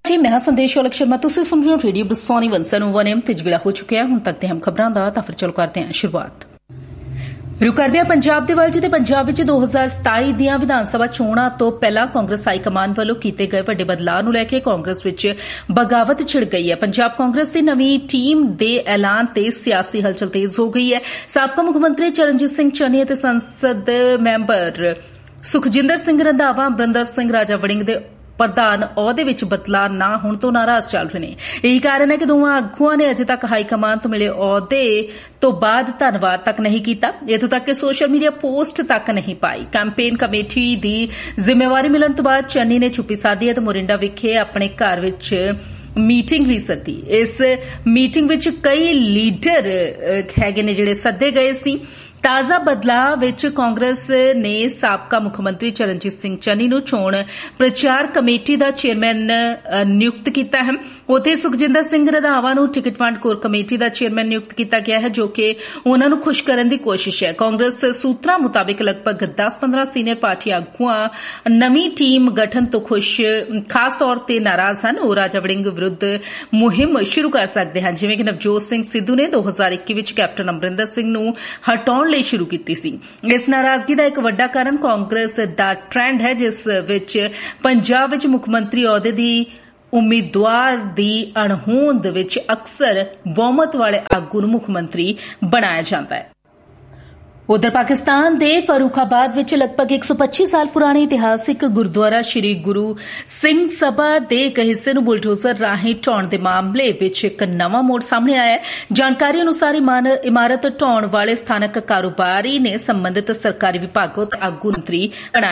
जी मैं संदेश अलग शर्मा तुम सुन रहे हो रेडियो बरसानी 101 एम ते ਵੇਲਾ ਹੋ ਚੁੱਕਿਆ ਹੁਣ ਤੱਕ ਤੇ ਹਮ ਖਬਰਾਂ ਦਾ ਤਾਂ ਫਿਰ ਚਲੋ ਕਰਦੇ ਹਾਂ ਸ਼ੁਰੂਆਤ। ਰੁਕ ਕਰਦੇ ਹਾਂ ਪੰਜਾਬ ਦੇ ਵੱਲ ਜਿੱਥੇ ਪੰਜਾਬ ਵਿੱਚ 2027 ਦੀਆਂ ਵਿਧਾਨ ਸਭਾ ਚੋਣਾਂ ਤੋਂ ਪਹਿਲਾਂ ਕਾਂਗਰਸ ਹਾਈ ਕਮਾਨ ਵੱਲੋਂ ਕੀਤੇ ਗਏ ਵੱਡੇ ਬਦਲਾਅ ਨੂੰ ਲੈ ਕੇ ਕਾਂਗਰਸ ਵਿੱਚ ਬਗਾਵਤ ਛਿੜ ਗਈ ਹੈ। ਪੰਜਾਬ ਕਾਂਗਰਸ ਦੀ ਨਵੀਂ ਟੀਮ ਦੇ ਐਲਾਨ ਤੇ ਸਿਆਸੀ ਹਲਚਲ ਤੇਜ਼ ਹੋ ਗਈ ਹੈ। ਸਾਬਕਾ ਮੁੱਖ ਮੰਤਰੀ ਚਰਨਜੀਤ ਸਿੰਘ ਚੰਨੀ ਅਤੇ ਸੰਸਦ ਮੈਂਬਰ ਸੁਖਜਿੰਦਰ ਸਿੰਘ ਰੰਧਾਵਾ ਅਮਰਿੰਦਰ ਸਿੰਘ ਰਾਜਾ ਵੜਿੰਗ ਦੇ ਪ੍ਰਧਾਨ ਅਹੁਦੇ ਵਿੱਚ ਬਦਲਾਅ ਨਾ ਹੋਣ ਤੋਂ ਨਾਰਾਜ਼ ਚੱਲ ਰਹੇ ਨੇ। ਇਹੀ ਕਾਰਨ ਹੈ ਕਿ ਦੋਵਾਂ ਆਗੂਆਂ ਨੇ ਅਜੇ ਤੱਕ ਹਾਈ ਕਮਾਨ ਤੋਂ ਮਿਲੇ ਅਹੁਦੇ ਤੋਂ ਬਾਅਦ ਧੰਨਵਾਦ ਤੱਕ ਨਹੀਂ ਕੀਤਾ। ਇੱਥੋਂ ਤੱਕ ਕਿ ਸੋਸ਼ਲ ਮੀਡੀਆ ਪੋਸਟ ਤੱਕ ਨਹੀਂ ਪਾਈ। ਕੈਂਪੇਨ ਕਮੇਟੀ ਦੀ ਜ਼ਿੰਮੇਵਾਰੀ ਮਿਲਣ ਤੋਂ ਬਾਅਦ ਚੰਨੀ ਨੇ ਚੁੱਪੀ ਸਾਧੀ ਅਤੇ ਮੋਰਿੰਡਾ ਵਿਖੇ ਆਪਣੇ ਘਰ ਵਿੱਚ ਮੀਟਿੰਗ ਵੀ ਸੱਦੀ। ਇਸ ਮੀਟਿੰਗ ਵਿੱਚ ਕਈ ਲੀਡਰ ਹੈਗੇ ਨੇ ਜਿਹੜੇ ਸੱਦੇ ਗਏ ਸੀ। ਤਾਜ਼ਾ ਬਦਲਾਅ ਵਿੱਚ ਕਾਂਗਰਸ ਨੇ ਸਾਬਕਾ ਮੁੱਖ ਮੰਤਰੀ ਚਰਨਜੀਤ ਸਿੰਘ ਚੰਨੀ ਨੂੰ ਚੋਣ ਪ੍ਰਚਾਰ ਕਮੇਟੀ ਦਾ ਚੇਅਰਮੈਨ ਨਿਯੁਕਤ ਕੀਤਾ ਹੈ। ਉੱਥੇ ਸੁਖਜਿੰਦਰ ਸਿੰਘ ਰੰਧਾਵਾ ਨੂੰ ਟਿਕਟ ਵੰਡ ਕੋਰ ਕਮੇਟੀ ਦਾ ਚੇਅਰਮੈਨ ਨਿਯੁਕਤ ਕੀਤਾ ਗਿਆ ਹੈ ਜੋ ਕਿ ਉਨ੍ਹਾਂ ਨੂੰ ਖੁਸ਼ ਕਰਨ ਦੀ ਕੋਸ਼ਿਸ਼ ਹੈ। ਕਾਂਗਰਸ ਸੂਤਰਾਂ ਮੁਤਾਬਿਕ ਲਗਭਗ 10-15 ਸੀਨੀਅਰ ਪਾਰਟੀ ਆਗੂਆਂ ਨਵੀਂ ਟੀਮ ਗਠਨ ਤੋਂ ਖਾਸ ਤੌਰ ਤੇ ਨਾਰਾਜ਼ ਹਨ। ਉਹ ਰਾਜਾ ਵੜਿੰਗ ਵਿਰੁੱਧ ਮੁਹਿੰਮ ਸ਼ੁਰੂ ਕਰ ਸਕਦੇ ਹਨ ਜਿਵੇਂ ਕਿ ਨਵਜੋਤ ਸਿੰਘ ਸਿੱਧੂ ਨੇ 2021 ਵਿੱਚ ਕੈਪਟਨ ਅਮਰਿੰਦਰ ਸਿੰਘ ਨੂੰ ਹਟਾਉਣ ਲਈ ਸ਼ੁਰੂ ਕੀਤੀ ਸੀ। ਇਸ ਨਾਰਾਜ਼ਗੀ ਦਾ ਇੱਕ ਵੱਡਾ ਕਾਰਨ ਕਾਂਗਰਸ ਦਾ ਟ੍ਰੈਂਡ ਹੈ ਜਿਸ ਵਿੱਚ ਪੰਜਾਬ ਵਿੱਚ ਮੁੱਖ ਮੰਤਰੀ ਅਹੁਦੇ ਦੀ ਉਮੀਦਵਾਰ ਦੀ ਅਣਹੋਂਦ ਵਿੱਚ ਅਕਸਰ ਬਹੁਮਤ ਵਾਲੇ ਆਗੂ ਨੂੰ ਮੁੱਖ ਮੰਤਰੀ ਬਣਾਇਆ ਜਾਂਦਾ ਹੈ। ਉਧਰ ਪਾਕਿਸਤਾਨ ਦੇ ਫਰੂਖਾਬਾਦ ਵਿੱਚ ਲਗਭਗ 125 ਸਾਲ ਪੁਰਾਣੇ ਇਤਿਹਾਸਿਕ ਗੁਰਦੁਆਰਾ ਸ੍ਰੀ ਗੁਰੂ ਸਿੰਘ ਸਭਾ ਦੇ ਇੱਕ ਹਿੱਸੇ ਨੂੰ ਬੁਲਡੋਜ਼ਰ ਰਾਹੀਂ ਢਾਉਣ ਦੇ ਮਾਮਲੇ ਵਿੱਚ ਇੱਕ ਨਵਾਂ ਮੋੜ ਸਾਹਮਣੇ ਆਇਆ ਹੈ। ਜਾਣਕਾਰੀ ਅਨੁਸਾਰ ਇਮਾਰਤ ਢਾਉਣ ਵਾਲੇ ਸਥਾਨਕ ਕਾਰੋਬਾਰੀ ਨੇ ਸੰਬੰਧਿਤ ਸਰਕਾਰੀ ਵਿਭਾਗੋਂ ਤੇ ਆਗੂ ਮੰਤਰੀ ਬਣਾਇਆ